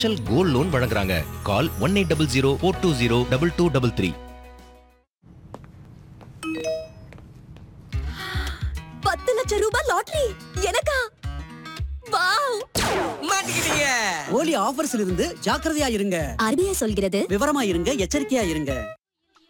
Gold loan வழங்குறாங்க. கால் 1800 420 2233. 10 லட்சம் ரூபாய் லாட்டரி எனக்கா? வாவ்! மாட்டிக்கிட்டீங்க. ஓலி ஆஃபர்ஸ்ல இருந்து ஜாக்கிரதையா இருங்க. RBI சொல்கிறது விவரமா இருங்க, எச்சரிக்கையா இருங்க.